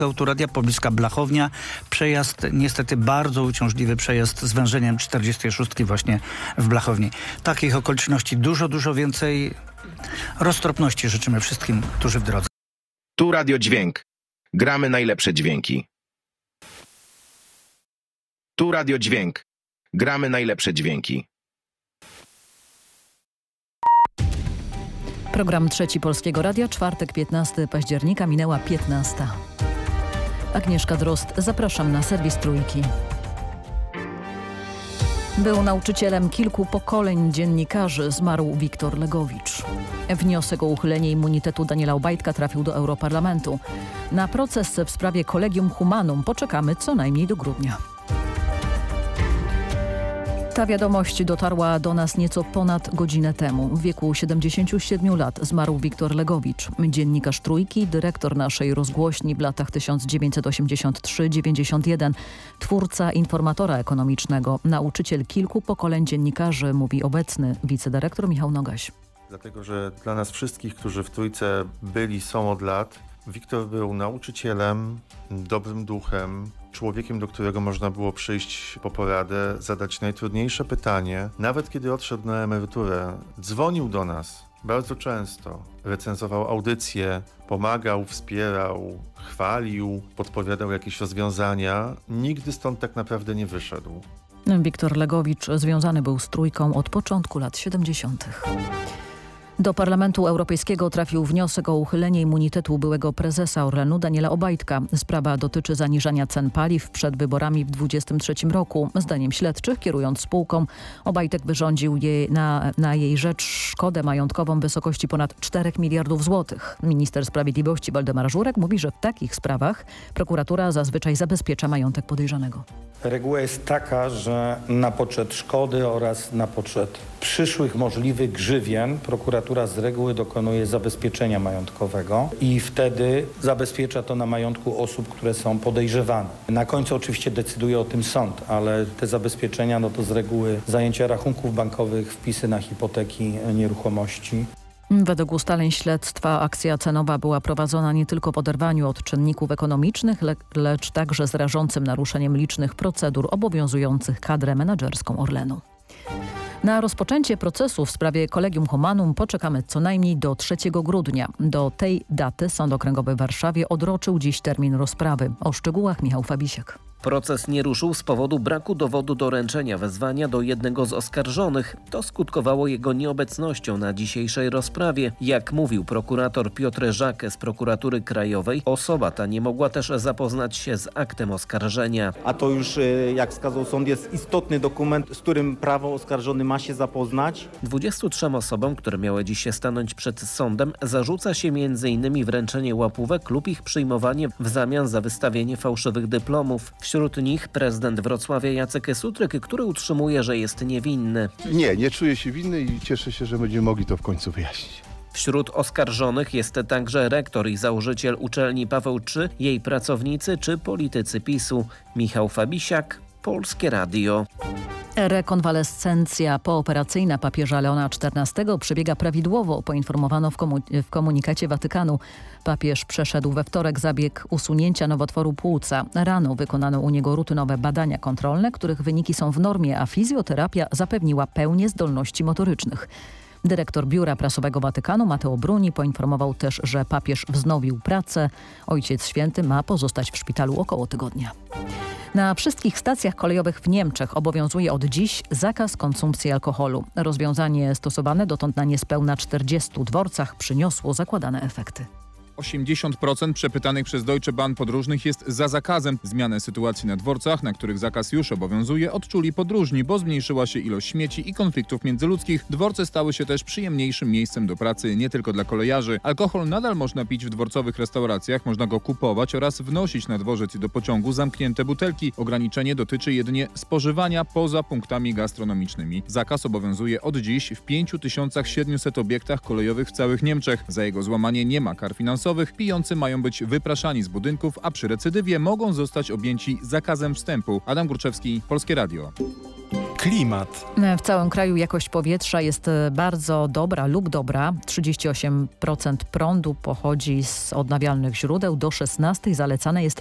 Autoradia pobliska Blachownia. Przejazd, niestety bardzo uciążliwy przejazd z wężeniem 46 właśnie w Blachowni. Takich okoliczności dużo więcej. Roztropności życzymy wszystkim, którzy w drodze. Tu Radio Dźwięk. Gramy najlepsze dźwięki. Tu Radio Dźwięk. Gramy najlepsze dźwięki. Program Trzeci Polskiego Radia, czwartek 15 października, minęła 15. Agnieszka Drozd, zapraszam na serwis Trójki. Był nauczycielem kilku pokoleń dziennikarzy, zmarł Wiktor Legowicz. Wniosek o uchylenie immunitetu Daniela Obajtka trafił do Europarlamentu. Na proces w sprawie Collegium Humanum poczekamy co najmniej do grudnia. Ta wiadomość dotarła do nas nieco ponad godzinę temu. W wieku 77 lat zmarł Wiktor Legowicz, dziennikarz Trójki, dyrektor naszej rozgłośni w latach 1993-91, twórca informatora ekonomicznego, nauczyciel kilku pokoleń dziennikarzy, mówi obecny wicedyrektor Michał Nogaś. Dlatego, że dla nas wszystkich, którzy w Trójce byli, są od lat, Wiktor był nauczycielem, dobrym duchem, człowiekiem, do którego można było przyjść po poradę, zadać najtrudniejsze pytanie. Nawet kiedy odszedł na emeryturę, dzwonił do nas bardzo często, recenzował audycje, pomagał, wspierał, chwalił, podpowiadał jakieś rozwiązania. Nigdy stąd tak naprawdę nie wyszedł. Wiktor Legowicz związany był z Trójką od początku lat 70. Do Parlamentu Europejskiego trafił wniosek o uchylenie immunitetu byłego prezesa Orlenu Daniela Obajtka. Sprawa dotyczy zaniżania cen paliw przed wyborami w 2023 roku. Zdaniem śledczych, kierując spółką, Obajtek wyrządził na jej rzecz szkodę majątkową w wysokości ponad 4 miliardów złotych. Minister Sprawiedliwości Waldemar Żurek mówi, że w takich sprawach prokuratura zazwyczaj zabezpiecza majątek podejrzanego. Reguła jest taka, że na poczet szkody oraz na poczet przyszłych możliwych grzywien prokuratura z reguły dokonuje zabezpieczenia majątkowego i wtedy zabezpiecza to na majątku osób, które są podejrzewane. Na końcu oczywiście decyduje o tym sąd, ale te zabezpieczenia to z reguły zajęcia rachunków bankowych, wpisy na hipoteki, nieruchomości. Według ustaleń śledztwa akcja cenowa była prowadzona nie tylko w oderwaniu od czynników ekonomicznych, lecz także z rażącym naruszeniem licznych procedur obowiązujących kadrę menedżerską Orlenu. Na rozpoczęcie procesu w sprawie Collegium Humanum poczekamy co najmniej do 3 grudnia. Do tej daty Sąd Okręgowy w Warszawie odroczył dziś termin rozprawy. O szczegółach Michał Fabisiak. Proces nie ruszył z powodu braku dowodu doręczenia wezwania do jednego z oskarżonych. To skutkowało jego nieobecnością na dzisiejszej rozprawie. Jak mówił prokurator Piotr Żakę z Prokuratury Krajowej, osoba ta nie mogła też zapoznać się z aktem oskarżenia. A to już, jak wskazał sąd, jest istotny dokument, z którym prawo oskarżony ma się zapoznać. 23 osobom, które miały dziś się stanąć przed sądem, zarzuca się m.in. wręczenie łapówek lub ich przyjmowanie w zamian za wystawienie fałszywych dyplomów. Wśród nich prezydent Wrocławia Jacek Sutryk, który utrzymuje, że jest niewinny. Nie czuję się winny i cieszę się, że będziemy mogli to w końcu wyjaśnić. Wśród oskarżonych jest także rektor i założyciel uczelni Paweł III, jej pracownicy czy politycy PiS-u. Michał Fabisiak, Polskie Radio. Rekonwalescencja pooperacyjna papieża Leona XIV przebiega prawidłowo, poinformowano w komunikacie Watykanu. Papież przeszedł we wtorek zabieg usunięcia nowotworu płuca. Rano wykonano u niego rutynowe badania kontrolne, których wyniki są w normie, a fizjoterapia zapewniła pełnię zdolności motorycznych. Dyrektor Biura Prasowego Watykanu Matteo Bruni poinformował też, że papież wznowił pracę. Ojciec Święty ma pozostać w szpitalu około tygodnia. Na wszystkich stacjach kolejowych w Niemczech obowiązuje od dziś zakaz konsumpcji alkoholu. Rozwiązanie stosowane dotąd na niespełna 40 dworcach przyniosło zakładane efekty. 80% przepytanych przez Deutsche Bahn podróżnych jest za zakazem. Zmianę sytuacji na dworcach, na których zakaz już obowiązuje, odczuli podróżni, bo zmniejszyła się ilość śmieci i konfliktów międzyludzkich. Dworce stały się też przyjemniejszym miejscem do pracy nie tylko dla kolejarzy. Alkohol nadal można pić w dworcowych restauracjach, można go kupować oraz wnosić na dworzec i do pociągu zamknięte butelki. Ograniczenie dotyczy jedynie spożywania poza punktami gastronomicznymi. Zakaz obowiązuje od dziś w 5700 obiektach kolejowych w całych Niemczech. Za jego złamanie nie ma kar finansowych. Pijący mają być wypraszani z budynków, a przy recydywie mogą zostać objęci zakazem wstępu. Adam Górczewski, Polskie Radio. Klimat. W całym kraju jakość powietrza jest bardzo dobra lub dobra. 38% prądu pochodzi z odnawialnych źródeł. Do 16 zalecane jest